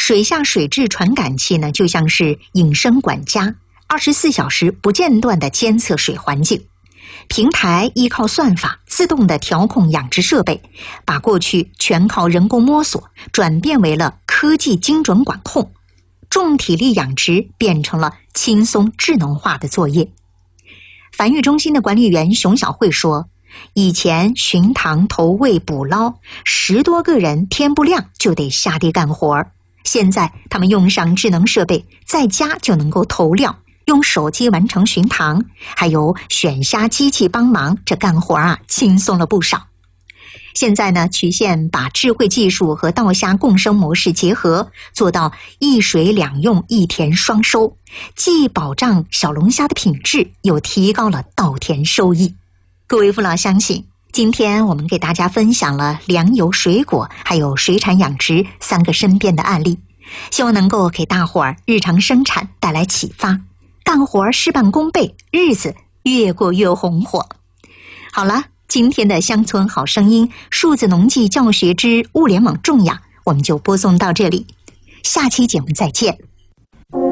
水下水质传感器呢，就像是隐身管家，24小时不间断地监测水环境。平台依靠算法自动地调控养殖设备，把过去全靠人工摸索转变为了科技精准管控，重体力养殖变成了轻松智能化的作业。繁育中心的管理员熊小慧说，以前巡塘投喂捕捞10多个人天不亮就得下地干活，现在他们用上智能设备，在家就能够投料，用手机完成巡塘，还有选虾机器帮忙，这干活轻松了不少。现在呢，曲线把智慧技术和稻虾共生模式结合，做到一水两用一田双收，既保障小龙虾的品质，又提高了稻田收益。各位父老乡亲，今天我们给大家分享了粮油、水果还有水产养殖3个身边的案例，希望能够给大伙儿日常生产带来启发，干活事半功倍，日子越过越红火。好了，今天的乡村好声音数字农技教学之物联网种养，我们就播送到这里，下期节目再见。